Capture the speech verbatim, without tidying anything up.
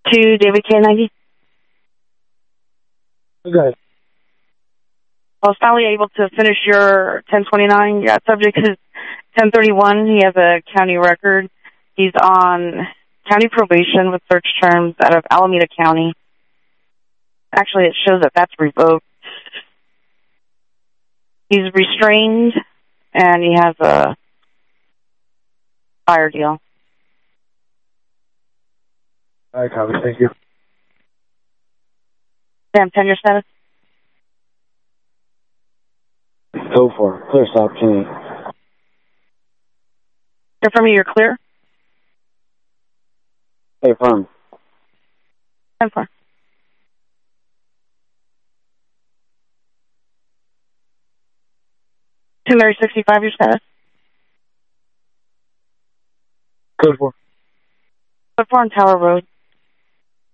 to David K ninety. Okay. I was finally able to finish your ten twenty-nine. Yeah, subject is ten thirty-one. He has a county record. He's on county probation with search terms out of Alameda County. Actually, it shows that that's revoked. He's restrained, and he has a fire deal. All right, copy. Thank you. Sam, tenure status? Go for it. Clear stop, opportunity. Confirm you're clear? Hey, firm. ten four. two Mary sixty-five, your status? Code four. Code four on Tower Road.